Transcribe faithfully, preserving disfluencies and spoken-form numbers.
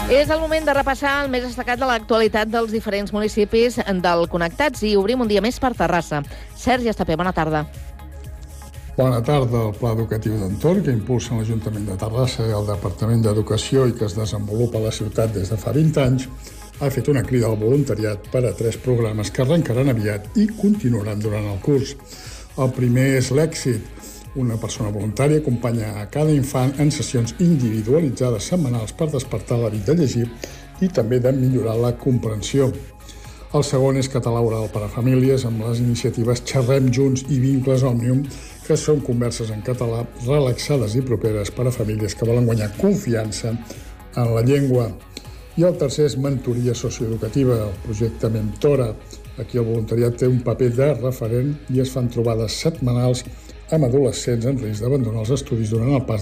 És el moment de repassar el més destacat de l'actualitat dels diferents municipis del Connectats i obrim un dia més per Terrassa. Sergi Estapé, bona tarda. Bona tarda. El Pla Educatiu d'Entorn, que impulsen l'Ajuntament de Terrassa i el Departament d'Educació i que es desenvolupa a la ciutat des de fa vint anys, ha fet una crida al voluntariat per a tres programes que arrencaran aviat i continuaran durant el curs. El primer és l'Èxit. Una persona voluntària acompanya a cada infant en sessions individualitzades setmanals per despertar l'hàbit de llegir i també de millorar la comprensió. El segon és Català Oral per a famílies amb les iniciatives Xerrem Junts i Vincles Òmnium, que són converses en català relaxades i properes per a famílies que volen guanyar confiança en la llengua. I el tercer és Mentoria Socioeducativa, el projecte Mentora. Aquí el voluntariat té un paper de referent i es fan trobades setmanals amb adolescents en risc d'abandonar els estudis durant el pas